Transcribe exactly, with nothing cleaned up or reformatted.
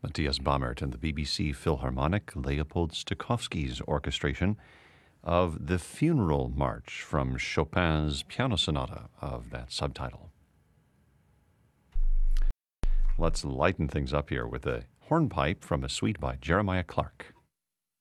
Matthias Bammert and the B B C Philharmonic Leopold Stokowski's orchestration of the Funeral March from Chopin's Piano Sonata of that subtitle. Let's lighten things up here with a hornpipe from a suite by Jeremiah Clark.